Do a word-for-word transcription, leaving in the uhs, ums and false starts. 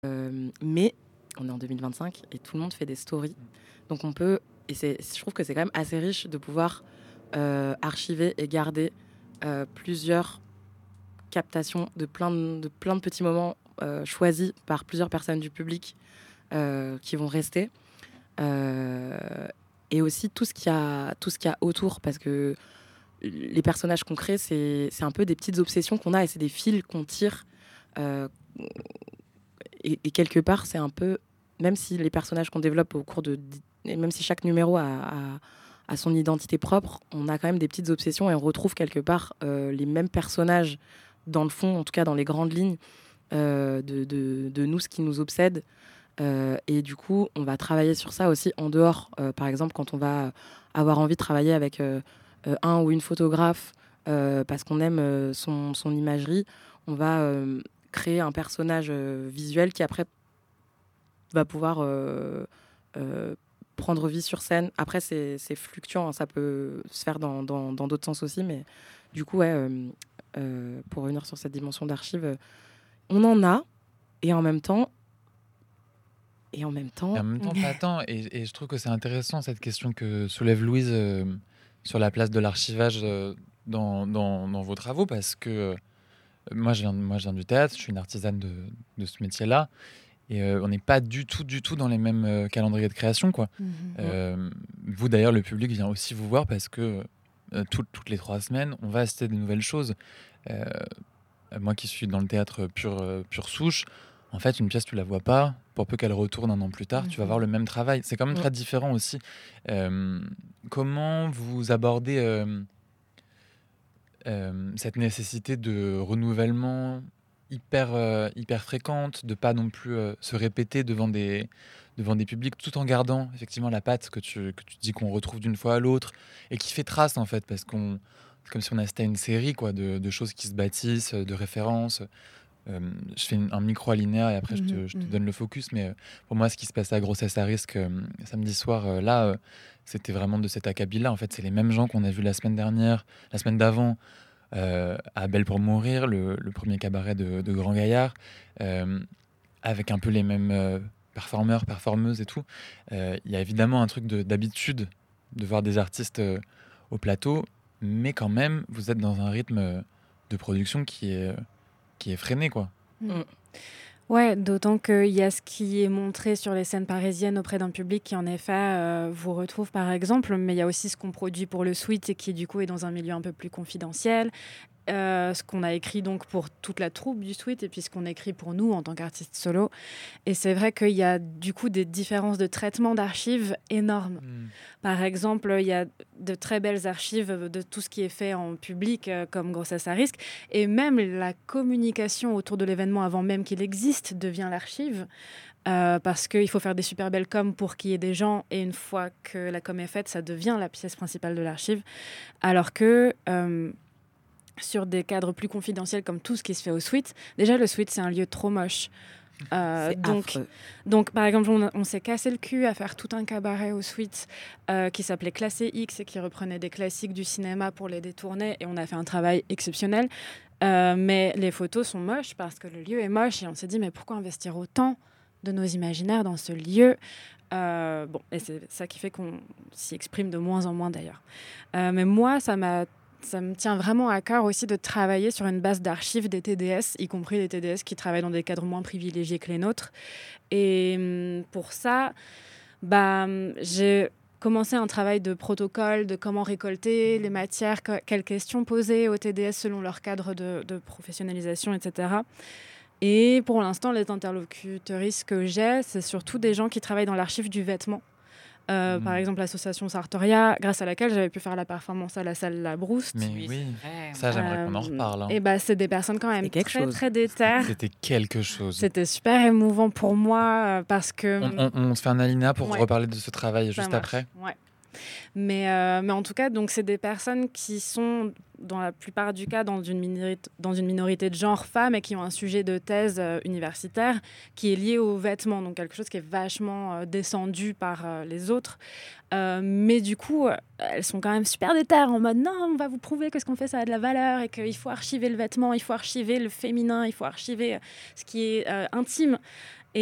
Euh, mais on est en deux mille vingt-cinq et tout le monde fait des stories. Donc on peut, et c'est, je trouve que c'est quand même assez riche de pouvoir euh, archiver et garder euh, plusieurs captations de plein de, de, plein de petits moments euh, choisis par plusieurs personnes du public euh, qui vont rester. Euh, et aussi tout ce qu'il y a, tout ce qu'il y a autour, parce que les personnages qu'on crée, c'est, c'est un peu des petites obsessions qu'on a et c'est des fils qu'on tire. Euh, et, et quelque part, c'est un peu, même si les personnages qu'on développe au cours de, et même si chaque numéro a, a, a son identité propre, on a quand même des petites obsessions et on retrouve quelque part euh, les mêmes personnages dans le fond, en tout cas dans les grandes lignes euh, de, de, de nous, ce qui nous obsède. Euh, et du coup, on va travailler sur ça aussi en dehors. Euh, par exemple, quand on va avoir envie de travailler avec euh, euh, un ou une photographe euh, parce qu'on aime euh, son, son imagerie, on va euh, créer un personnage euh, visuel qui après va pouvoir euh, euh, prendre vie sur scène. Après, c'est, c'est fluctuant, hein, ça peut se faire dans, dans, dans d'autres sens aussi, mais du coup, ouais, euh, euh, pour revenir sur cette dimension d'archives, euh, on en a, et en même temps, et en même temps, Et en même temps, pas tant. Et, et je trouve que c'est intéressant cette question que soulève Louise euh, sur la place de l'archivage euh, dans, dans, dans vos travaux, parce que euh, moi, je viens, moi, je viens du théâtre, je suis une artisane de, de ce métier-là, et euh, on n'est pas du tout, du tout dans les mêmes euh, calendriers de création, quoi. Mmh. Euh, vous, d'ailleurs, le public vient aussi vous voir parce que euh, tout- toutes les trois semaines, on va assister de nouvelles choses. Euh, Moi qui suis dans le théâtre pure, euh, pure souche, en fait, une pièce, tu la vois pas. Pour peu qu'elle retourne un an plus tard, tu vas voir le même travail. C'est quand même Ouais. très différent aussi. Euh, comment vous abordez euh, euh, cette nécessité de renouvellement hyper, euh, hyper fréquente, de pas non plus euh, se répéter devant des, devant des publics, tout en gardant effectivement la patte que tu, que tu dis qu'on retrouve d'une fois à l'autre et qui fait trace en fait, parce qu'on c'est comme si on assistait à une série quoi, de, de choses qui se bâtissent, de références. Euh, je fais une- un micro alinéa et après je te, je te Mmh. donne le focus, mais euh, pour moi ce qui se passait à Grossesse à risque euh, samedi soir euh, là, euh, c'était vraiment de cet acabit-là. En fait, c'est les mêmes gens qu'on a vus la semaine dernière, la semaine d'avant, euh, à Belle pour mourir, le, le premier cabaret de, de Grand Gaillard, euh, avec un peu les mêmes euh, performeurs, performeuses et tout. Euh, Il y a évidemment un truc de- d'habitude de voir des artistes euh, au plateau, mais quand même, vous êtes dans un rythme euh, de production qui est, euh, qui est freiné, quoi. Mm. Ouais, d'autant qu'il y a ce qui est montré sur les scènes parisiennes auprès d'un public qui, en effet, euh, vous retrouve par exemple, mais il y a aussi ce qu'on produit pour le Sweet et qui, du coup, est dans un milieu un peu plus confidentiel. Euh, ce qu'on a écrit donc pour toute la troupe du Sweet et puis ce qu'on écrit pour nous en tant qu'artistes solo. Et c'est vrai qu'il y a du coup des différences de traitement d'archives énormes. Mm. Par exemple, il y a de très belles archives de tout ce qui est fait en public, euh, comme Grossesse à risque. Et même la communication autour de l'événement avant même qu'il existe devient l'archive. Euh, parce qu'il faut faire des super belles coms pour qu'il y ait des gens. Et une fois que la com est faite, ça devient la pièce principale de l'archive. Alors que... Euh, sur des cadres plus confidentiels comme tout ce qui se fait au Sweet. Déjà, le Sweet, c'est un lieu trop moche. Euh, C'est donc, affreux. donc, par exemple, on, a- on s'est cassé le cul à faire tout un cabaret au Sweet euh, qui s'appelait Classé X et qui reprenait des classiques du cinéma pour les détourner. Et on a fait un travail exceptionnel. Euh, mais les photos sont moches parce que le lieu est moche. Et on s'est dit, mais pourquoi investir autant de nos imaginaires dans ce lieu euh, bon, et c'est ça qui fait qu'on s'y exprime de moins en moins d'ailleurs. Euh, mais moi, ça m'a ça me tient vraiment à cœur aussi de travailler sur une base d'archives des T D S, y compris des T D S qui travaillent dans des cadres moins privilégiés que les nôtres. Et hum, pour ça, bah, hum, j'ai commencé un travail de protocole, de comment récolter les matières, que- quelles questions poser aux T D S selon leur cadre de, de professionnalisation, et cetera. Et pour l'instant, les interlocuteuristes que j'ai, c'est surtout des gens qui travaillent dans l'archive du vêtement. Euh, Mm. Par exemple, l'association Sartoria, grâce à laquelle j'avais pu faire la performance à la salle La Brouste. Mais Oui, oui, c'est vrai. ça j'aimerais qu'on en reparle. hein. Et bah, c'est des personnes quand même C'est quelque très, chose. très déterres. C'était quelque chose. C'était super émouvant pour moi euh, parce que... On, on- on se fait un alinéa pour Ouais. reparler de ce travail Ça juste marche. après. Ouais. Mais, euh, mais en tout cas, donc, c'est des personnes qui sont, dans la plupart du cas, dans une, minorité, dans une minorité de genre femmes et qui ont un sujet de thèse euh, universitaire qui est lié aux vêtements, donc quelque chose qui est vachement euh, descendu par euh, les autres. Euh, mais du coup, euh, elles sont quand même super déterres en mode non, on va vous prouver que ce qu'on fait, ça a de la valeur et qu'il faut archiver le vêtement, il faut archiver le féminin, il faut archiver euh, ce qui est euh, intime.